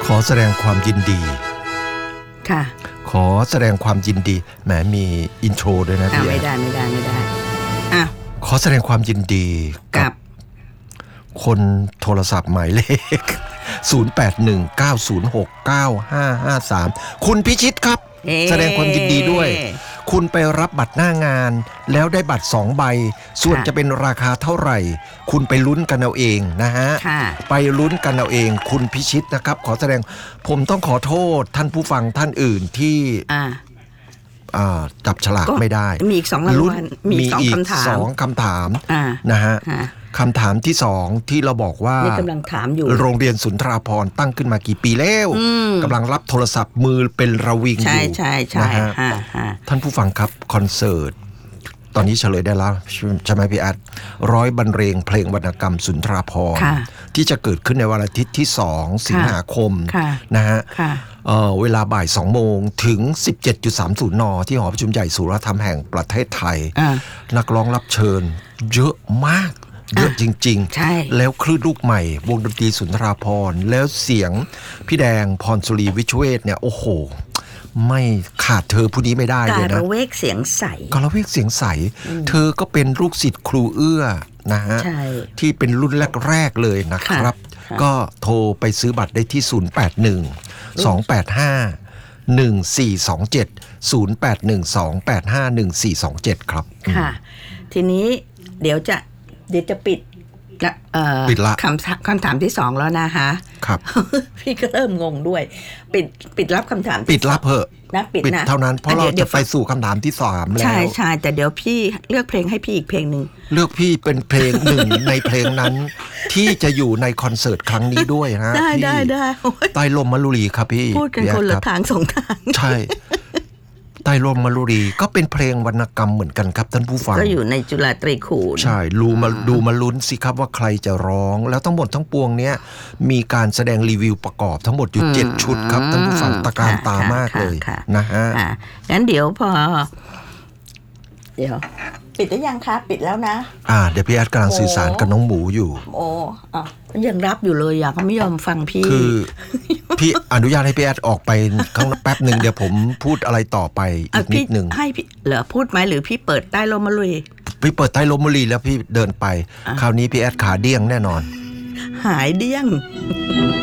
ขอแสดงความยินดีค่ะขอแสดงความยินดีแหมมีอินโทรด้วยนะพี่ไม่ได้อ่ะขอแสดงความยินดีกับคนโทรศัพท์หมายเลข0819069553คุณพิชิตครับแสดงความยินดีด้วยคุณไปรับบัตรหน้างานแล้วได้บัตร2ใบส่วนจะเป็นราคาเท่าไหร่คุณไปลุ้นกันเอาเองนะฮะไปลุ้นกันเอาเองคุณพิชิตนะครับขอแสดงผมต้องขอโทษท่านผู้ฟังท่านอื่นที่จับฉลากไม่ได้มีอีก2รางวัลมีอีก 2คำถามนะฮะคำถามที่2ที่เราบอกว่านี่กำลังถามอยู่โรงเรียนสุนทราภรณ์ตั้งขึ้นมากี่ปีแล้วกำลังรับโทรศัพท์มือเป็นระวิงอยู่ใช่นะฮะท่านผู้ฟังครับคอนเสิร์ตตอนนี้เฉลยได้แล้วใช่ไหมพี่อัด100 บรรเลงเพลงวรรณกรรมสุนทราภรณ์ที่จะเกิดขึ้นในวันอาทิตย์ที่2 สิงหาคมนะฮะเวลาบ่าย 2 โมงถึง 17.30 น.ที่หอประชุมใหญ่สุรธรรมแห่งประเทศไทยนักร้องรับเชิญเยอะมากเยอะจริงๆแล้วคลื่นลูกใหม่วงดนตรีสุนทราภรณ์แล้วเสียงพี่แดงพรสุรีวิชเวชเนี่ยโอ้โหไม่ขาดเธอผู้นี้ไม่ได้เลยนะกาละเวกเสียงใสเธอก็เป็นลูกศิษย์ครูเอื้อนะฮะที่เป็นรุ่นแรกๆเลยนะครับก็โทรไปซื้อบัตรได้ที่081-285-1427 081285-1427 ครับค่ะทีนี้เดี๋ยวจะปิดละคำถามที่2แล้วนะคะครับพี่ก็เริ่มงงด้วยปิดรับคำถามปิดรับเหอะนะปิดเท่านั้นเพราะเราจะไปสู่คำถามที่3แล้วใช่แต่เดี๋ยวพี่เลือกเพลงให้พี่อีกเพลงหนึ่งเลือกพี่เป็นเพลงหนึ่งในเพลงนั้นที่จะอยู่ในคอนเสิร์ตครั้งนี้ด้วยนะได้ใต้ลมมะลุรีครับพี่พูดกันคนละทาง2ทางใช่ใต้ลมมะลุรีก็เป็นเพลงวรรณกรรมเหมือนกันครับท่านผู้ฟังก็อยู่ในจุฬาตรีคูณใช่ดูมาลุ้นสิครับว่าใครจะร้องแล้วทั้งหมดทั้งปวงเนี้ยมีการแสดงรีวิวประกอบทั้งหมดอยู่7ชุดครับท่านผู้ฟังตะการตามากเลยนะฮะงั้นเดี๋ยวปิดได้ยังคะปิดแล้วนะเดี๋ยวพี่แอดกำลังสื่อสารกับน้องหมูอยู่ยังรับอยู่เลยเขาไม่ยอมฟังพี่คือพี่อนุญาตให้พี่แอดออกไปข้างแป๊บนึงเดี๋ยวผมพูดอะไรต่อไปอีกนิดนึงให้พี่เหรอพูดไหมหรือพี่เปิดใต้ลมมะลุยพี่เปิดใต้ลมมะลุยแล้วพี่เดินไปคราวนี้พี่แอดขาเดี้ยงแน่นอนหายเดี้ยง